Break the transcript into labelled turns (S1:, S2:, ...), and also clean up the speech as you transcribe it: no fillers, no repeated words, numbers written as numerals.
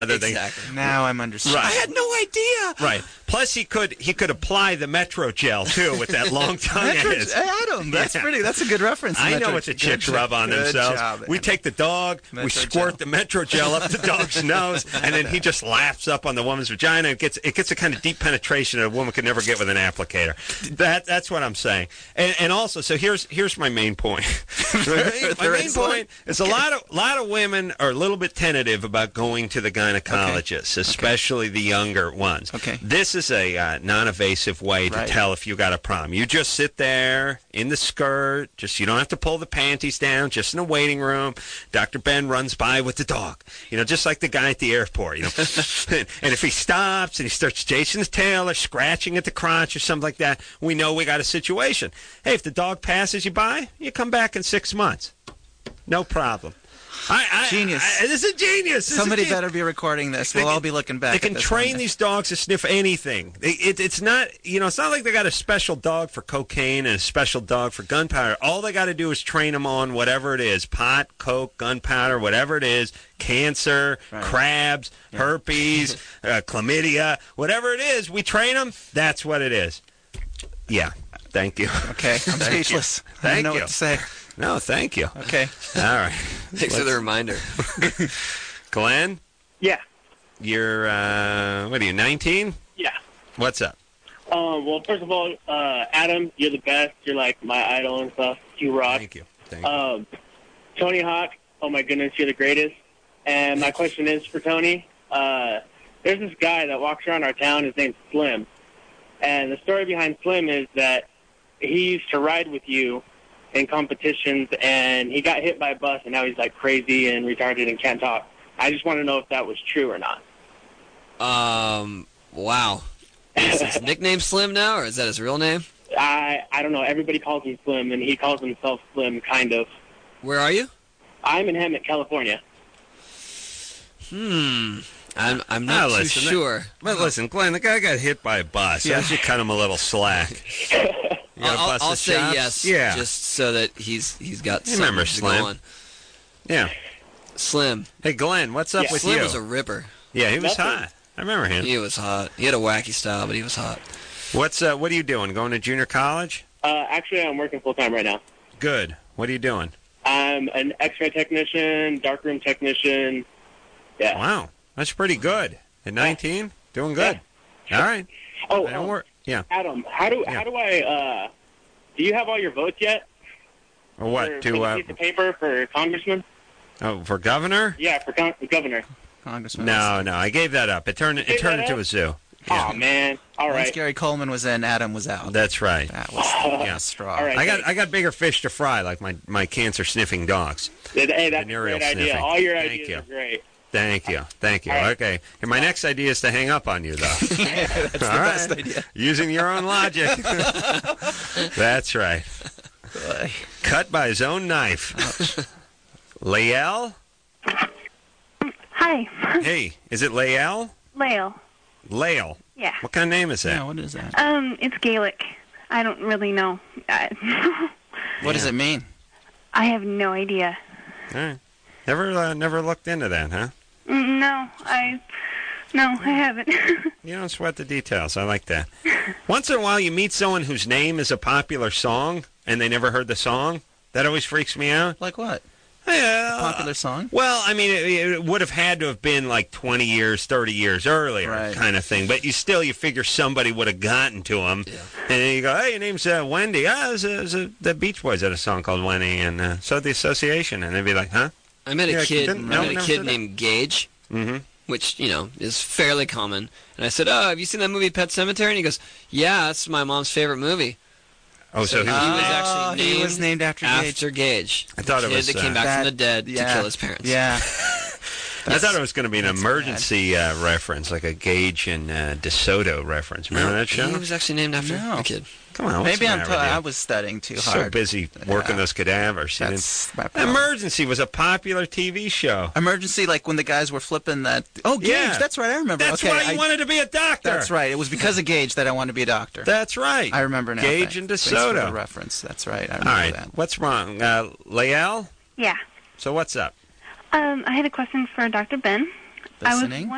S1: Exactly.
S2: Now I'm understanding.
S3: Right.
S2: I had no idea.
S3: Right. Plus, he could apply the Metro Gel too with that long tongue of his.
S2: Adam, that's pretty. That's a good reference.
S3: I know what the chicks rub on themselves.
S2: Job,
S3: we take the dog, we squirt the Metro Gel up the dog's nose, and then he just laughs up on the woman's vagina. It gets a kind of deep penetration that a woman could never get with an applicator. That's what I'm saying. And also, so here's my main point. my main point is a lot of women are a little bit tentative about going to the gynecologist, especially the younger ones.
S2: Okay.
S3: This is a non-invasive way to tell if you got a problem. You just sit there in the skirt. You don't have to pull the panties down. Just in a waiting room. Dr. Ben runs by with the dog. Just like the guy at the airport. And if he stops and he starts chasing his tail or scratching at the crotch or something like that, we know we got a situation. Hey, if the dog passes you by, you come back in 6 months. No problem.
S2: Genius.
S3: This is genius.
S2: Somebody better be recording this. We'll all be looking back.
S3: They can train these dogs to sniff anything. It's not, it's not like they got a special dog for cocaine and a special dog for gunpowder. All they got to do is train them on whatever it is: pot, coke, gunpowder, whatever it is, cancer, crabs, herpes, chlamydia, whatever it is. We train them. That's what it is. Yeah. Thank you.
S2: Okay. I'm speechless. I don't know what to say.
S3: No, thank you.
S2: Okay.
S3: All right.
S1: Thanks for the reminder.
S3: Glenn?
S4: Yeah.
S3: You're, what are you, 19?
S4: Yeah.
S3: What's up?
S4: Well, first of all, Adam, you're the best. You're like my idol and stuff. You rock.
S3: Thank you.
S4: Tony Hawk, oh my goodness, you're the greatest. And my question is for Tony. There's this guy that walks around our town. His name's Slim. And the story behind Slim is that he used to ride with you in competitions, and he got hit by a bus, and now he's like crazy and retarded and can't talk. I just want to know if that was true or not.
S1: Wow. Is his nickname Slim now, or is that his real name?
S4: I don't know. Everybody calls him Slim, and he calls himself Slim, kind of.
S1: Where are you?
S4: I'm in Hemet, California.
S1: I'm not too sure.
S3: But listen, Glenn, the guy got hit by a bus. Yeah. I should cut him a little slack.
S1: I'll say
S3: chops?
S1: yes, just so that he's got something
S3: remember
S1: to
S3: Slim?
S1: go on.
S3: Yeah.
S1: Slim.
S3: Hey, Glenn, what's up with
S1: Slim
S3: you?
S1: was a ripper.
S3: Yeah, he was hot. I remember him.
S1: He was hot. He had a wacky style, but he was hot.
S3: What are you doing? Going to junior college?
S4: Actually, I'm working full-time right now.
S3: Good. What are you doing?
S4: I'm an X-ray technician, darkroom technician. Yeah.
S3: Wow. That's pretty good. At 19? Doing good.
S4: Yeah.
S3: All right.
S4: Oh,
S3: yeah.
S4: Adam, how do I, do you have all your votes yet?
S3: Or what?
S4: For the piece of paper for congressman?
S3: Oh, for governor?
S4: Yeah, for governor.
S2: Congressman.
S3: No, I gave that up. It turned into a zoo.
S4: Yeah. Oh, man. All right.
S2: Once Gary Coleman was in, Adam was out.
S3: That's right.
S2: That was a straw.
S4: All right,
S3: I got bigger fish to fry, like my cancer-sniffing dogs.
S4: Hey, that's a great idea. All your ideas are great.
S3: Thank you.
S4: Right.
S3: Okay. And my next idea is to hang up on you, though.
S2: That's the best idea.
S3: Using your own logic. That's right. Cut by his own knife. Lael?
S5: Hi.
S3: Hey, is it Lael?
S5: Lael.
S3: Lael.
S5: Yeah.
S3: What kind of name is that?
S2: Yeah, what is that?
S5: It's Gaelic. I don't really know.
S2: What does it mean?
S5: I have no idea.
S3: All right. Never looked into that, huh?
S5: No, I haven't.
S3: You don't sweat the details. I like that. Once in a while, you meet someone whose name is a popular song, and they never heard the song. That always freaks me out.
S2: Like what?
S3: Yeah,
S2: a popular song?
S3: Well, I mean, it would have had to have been like 20 years, 30 years earlier kind of thing. But you figure somebody would have gotten to him. Yeah. And then you go, hey, your name's Wendy. The Beach Boys had a song called Wendy, and so the Association. And they'd be like, huh?
S1: I met a kid named Gage, which, is fairly common. And I said, oh, have you seen that movie Pet Sematary? And he goes, yeah, that's my mom's favorite movie.
S3: Oh, so
S1: he was actually
S2: named after
S1: Gage.
S3: I thought it was
S1: that came back from the dead to kill his parents.
S2: Yeah.
S3: I thought it was going to be an emergency reference, like a Gage and DeSoto reference. Remember that show?
S1: He was actually named after a kid.
S3: Come on,
S2: maybe I was studying too hard.
S3: So busy working those cadavers. Emergency was a popular TV show.
S2: Emergency, like when the guys were flipping that. Oh, Gage, that's right, I remember.
S3: That's why you wanted to be a doctor.
S2: That's right. It was because of Gage that I wanted to be a doctor.
S3: That's right.
S2: I remember now.
S3: Gage and DeSoto.
S2: Thanks for the reference. That's right. I remember that.
S3: What's wrong? Lael?
S5: Yeah.
S3: So what's up?
S5: I had a question for Dr. Ben.
S2: Listening.